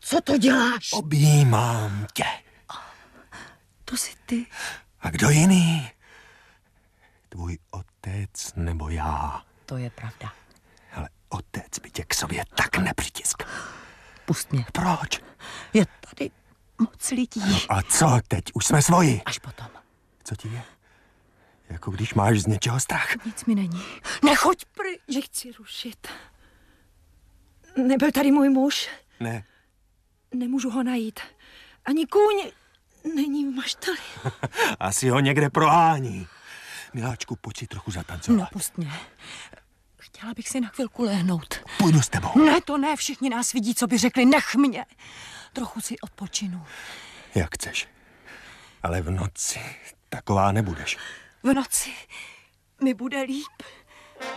Co to děláš? Objímám tě. To jsi ty. A kdo jiný? Tvůj otec nebo já? To je pravda. Ale otec by tě k sobě tak nepřitiskl. Pust mě. Proč? Je tady moc lidí. No a co teď? Už jsme svoji. Až potom. Co ti je? Jako když máš z něčeho strach. Nic mi není. Nechoď pryč. Nechci rušit. Nebyl tady můj muž? Ne. Nemůžu ho najít. Ani kůň není v maštali. Asi ho někde prohání. Miláčku, pojď si trochu zatancovat. No, pust mě. Chtěla bych si na chvilku lehnout. Půjdu s tebou. Ne, to ne, všichni nás vidí, co by řekli, nech mě. Trochu si odpočinu. Jak chceš. Ale v noci taková nebudeš. V noci mi bude líp.